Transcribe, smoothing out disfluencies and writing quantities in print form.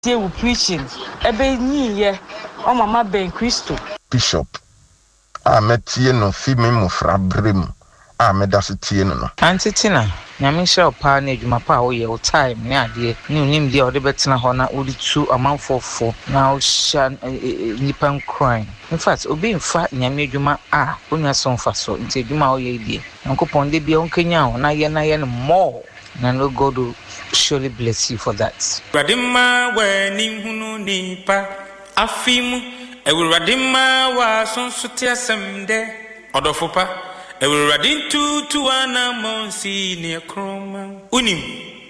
tie wo preaching ebe nyi ye o mama Ben Christo Bishop metie no fi me mufra brem medase tie no Antitina nyame hye pa na adwuma pa wo ye wo time ne ade ne unim dia wo de betena ho na wo tu amanfofo na wo hya nipa nkran. In fact obi mfa nyame adwuma onya so mfa so nti adwuma wo ye die nkopon de bia onkanya ho na ye no more na no God will surely bless you for that. Radima we ni hunu nipa afimu ewuradima wa sonso tiasem de odofopa ewuradin tutu ana monsi ne kroma unim